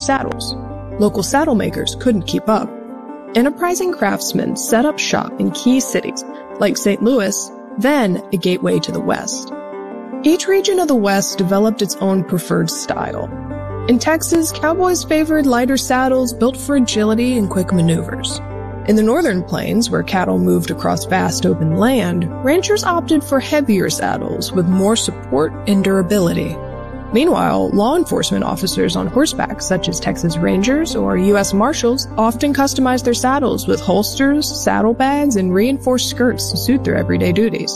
saddles. Local saddle makers couldn't keep up. Enterprising craftsmen set up shop in key cities like St. Louis, then a gateway to the West. Each region of the West developed its own preferred style. In Texas, cowboys favored lighter saddles built for agility and quick maneuvers. In the northern plains, where cattle moved across vast open land, ranchers opted for heavier saddles with more support and durability. Meanwhile, law enforcement officers on horseback, such as Texas Rangers or U.S. Marshals, often customized their saddles with holsters, saddlebags, and reinforced skirts to suit their everyday duties.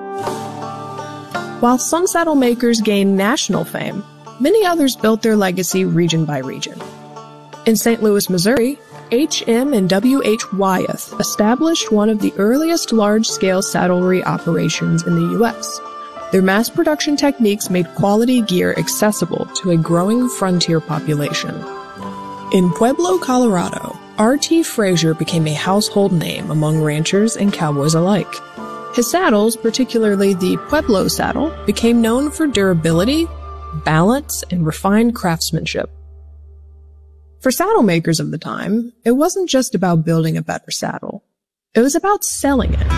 While some saddle makers gained national fame, many others built their legacy region by region. In St. Louis, Missouri, H.M. and W.H. Wyeth established one of the earliest large-scale saddlery operations in the U.S. Their mass production techniques made quality gear accessible to a growing frontier population. In Pueblo, Colorado, R.T. Frazier became a household name among ranchers and cowboys alike. His saddles, particularly the Pueblo saddle, became known for durability, balance, and refined craftsmanship. For saddle makers of the time, it wasn't just about building a better saddle. It was about selling it.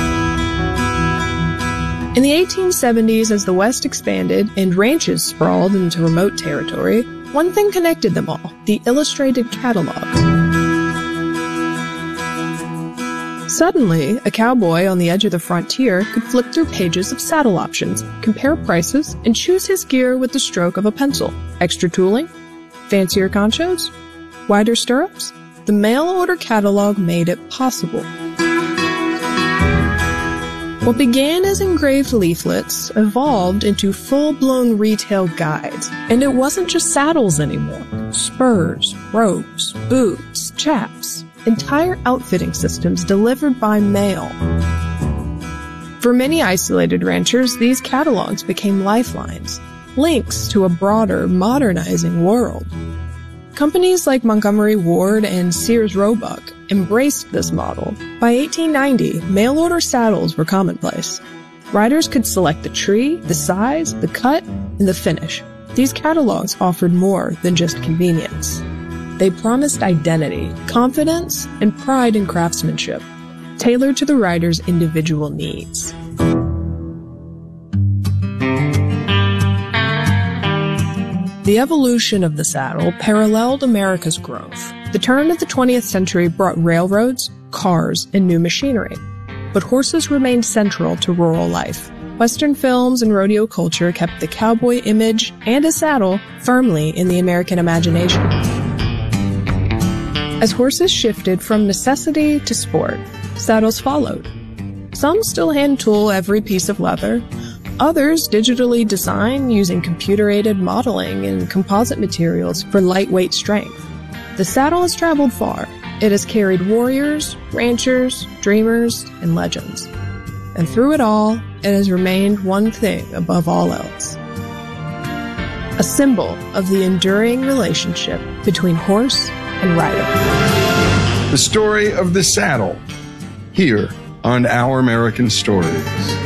In the 1870s, as the West expanded and ranches sprawled into remote territory, one thing connected them all: the illustrated catalog. Suddenly, a cowboy on the edge of the frontier could flip through pages of saddle options, compare prices, and choose his gear with the stroke of a pencil. Extra tooling? Fancier conchos? Wider stirrups? The mail-order catalog made it possible. What began as engraved leaflets evolved into full-blown retail guides. And it wasn't just saddles anymore. Spurs, ropes, boots, chaps, entire outfitting systems delivered by mail. For many isolated ranchers, these catalogs became lifelines, links to a broader, modernizing world. Companies like Montgomery Ward and Sears Roebuck embraced this model. By 1890, mail-order saddles were commonplace. Riders could select the tree, the size, the cut, and the finish. These catalogs offered more than just convenience. They promised identity, confidence, and pride in craftsmanship, tailored to the rider's individual needs. The evolution of the saddle paralleled America's growth. The turn of the 20th century brought railroads, cars, and new machinery. But horses remained central to rural life. Western films and rodeo culture kept the cowboy image and a saddle firmly in the American imagination. As horses shifted from necessity to sport, saddles followed. Some still hand-tool every piece of leather. Others digitally design using computer-aided modeling and composite materials for lightweight strength. The saddle has traveled far. It has carried warriors, ranchers, dreamers, and legends. And through it all, it has remained one thing above all else: a symbol of the enduring relationship between horse and rider. The story of the saddle, here on Our American Stories.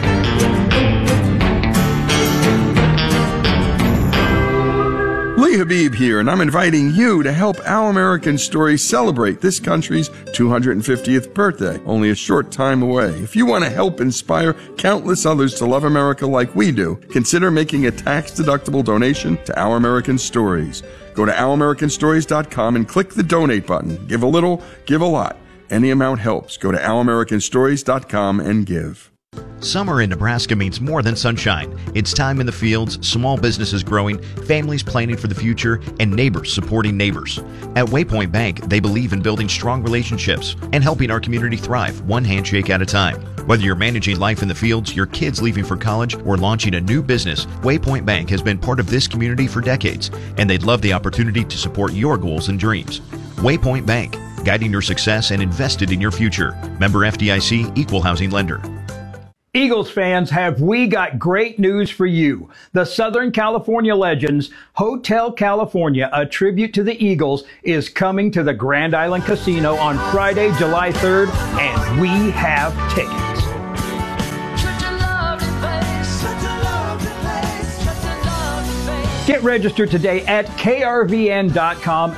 Lee Habib here, and I'm inviting you to help Our American Stories celebrate this country's 250th birthday, only a short time away. If you want to help inspire countless others to love America like we do, consider making a tax-deductible donation to Our American Stories. Go to ouramericanstories.com and click the donate button. Give a little, give a lot. Any amount helps. Go to ouramericanstories.com and give. Summer in Nebraska means more than sunshine. It's time in the fields, small businesses growing, families planning for the future, and neighbors supporting neighbors. At Waypoint Bank, they believe in building strong relationships and helping our community thrive one handshake at a time. Whether you're managing life in the fields, your kids leaving for college, or launching a new business, Waypoint Bank has been part of this community for decades, and they'd love the opportunity to support your goals and dreams. Waypoint Bank, guiding your success and invested in your future. Member FDIC, Equal Housing Lender. Eagles fans, have we got great news for you. The Southern California Legends Hotel California, a tribute to the Eagles, is coming to the Grand Island Casino on Friday, July 3rd, and we have tickets. Get registered today at krvn.com